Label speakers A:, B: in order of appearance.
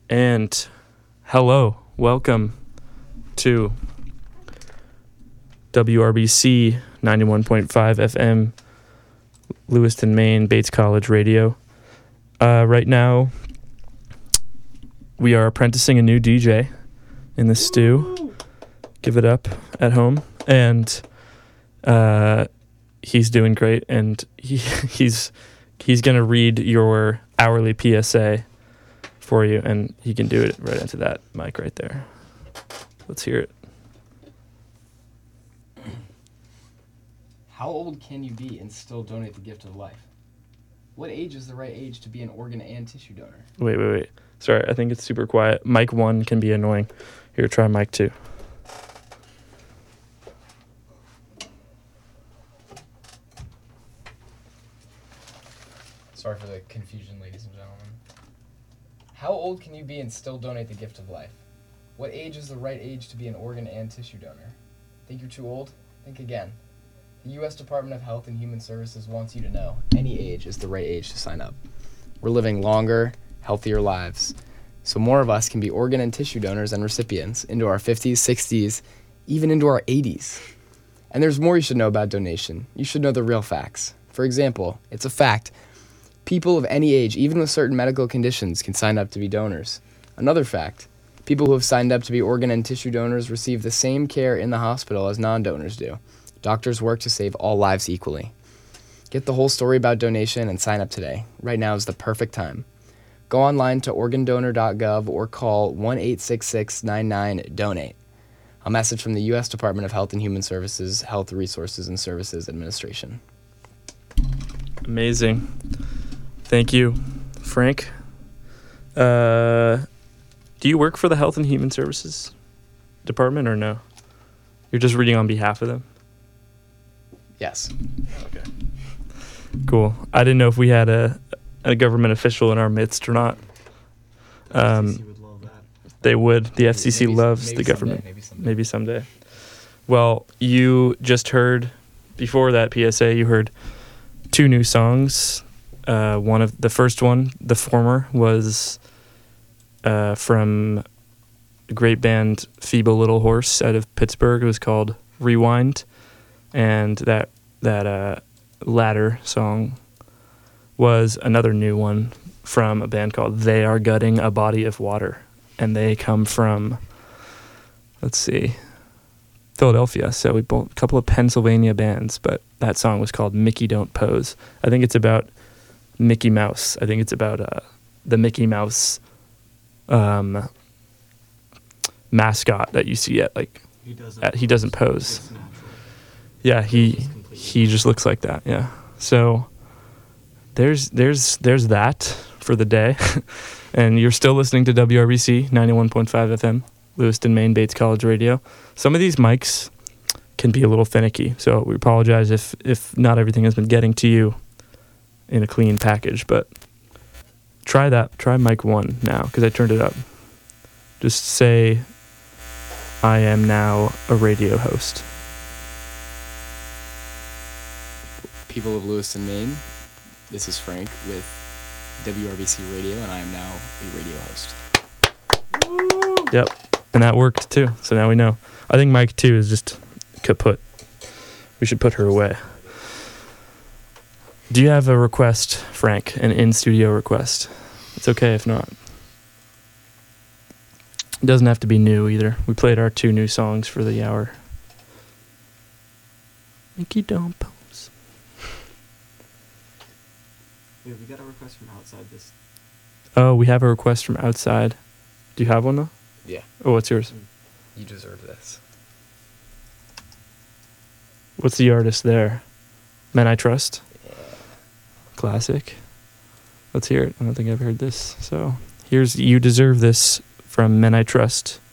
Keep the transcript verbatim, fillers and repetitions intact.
A: And hello, welcome to W R B C ninety-one point five F M, Lewiston, Maine, Bates College Radio. Uh, right now, we are apprenticing a new D J in the stew. Give it up at home. And uh, he's doing great. And he he's he's going to read your hourly P S A for you, and he can do it right into that mic right there. Let's hear it.
B: How old can you be and still donate the gift of life? What age is the right age to be an organ and tissue donor?
A: Wait, wait, wait. Sorry, I think it's super quiet. Mic one can be annoying. Here, try mic two.
B: Sorry for the confusion, ladies and gentlemen. How old can you be and still donate the gift of life? What age is the right age to be an organ and tissue donor? Think you're too old? Think again. The U S Department of Health and Human Services wants you to know any age is the right age to sign up. We're living longer, healthier lives, so more of us can be organ and tissue donors and recipients into our fifties, sixties, even into our eighties. And there's more you should know about donation. You should know the real facts. For example, it's a fact people of any age, even with certain medical conditions, can sign up to be donors. Another fact, people who have signed up to be organ and tissue donors receive the same care in the hospital as non-donors do. Doctors work to save all lives equally. Get the whole story about donation and sign up today. Right now is the perfect time. Go online to organ donor dot gov or call one eight six six nine nine donate. A message from the U S Department of Health and Human Services, Health Resources and Services Administration.
A: Amazing. Thank you, Frank. Uh, do you work for the Health and Human Services Department or no? You're just reading on behalf of them?
B: Yes.
A: Okay. Cool. I didn't know if we had a a government official in our midst or not. Um,
C: the F C C would love that.
A: They would. The F C C
B: Maybe-
A: loves
B: maybe
A: the
B: someday,
A: government.
B: maybe someday.
A: Maybe someday. Well, you just heard, before that P S A, you heard two new songs. Uh, one of the first one, the former, was uh, from a great band Feeble Little Horse out of Pittsburgh. It was called Rewind, and that that uh, latter song was another new one from a band called They Are Gutting a Body of Water, and they come from, let's see, Philadelphia. So we both a couple of Pennsylvania bands, but that song was called Mickey Don't Pose. I think it's about Mickey Mouse. I think it's about uh, the Mickey Mouse um, mascot that you see at like
C: He doesn't.
A: at, he doesn't pose.
C: It's natural.
A: Yeah, he
C: Just completely
A: he just looks like that. Yeah. So there's there's there's that for the day, and you're still listening to W R B C ninety-one point five F M, Lewiston, Maine, Bates College Radio. Some of these mics can be a little finicky, so we apologize if if not everything has been getting to you in a clean package, but try that. Try mic one now, because I turned it up. Just say, I am now a radio host.
B: People of Lewiston, Maine, this is Frank with W R B C Radio, and I am now a radio host.
A: Yep, and that worked too, so now we know. I think mic two is just kaput. We should put her away. Do you have a request, Frank? An in-studio request? It's okay if not. It doesn't have to be new either. We played our two new songs for the hour. Mickey Don't Pose.
C: Wait, we got a request from outside this.
A: Oh, we have a request from outside. Do you have one though?
B: Yeah.
A: Oh, what's yours?
B: You deserve this.
A: What's the artist there? Men I Trust?
B: Yeah.
A: Classic. Let's hear it. I don't think I've heard this. So here's You Deserve This from Men I Trust.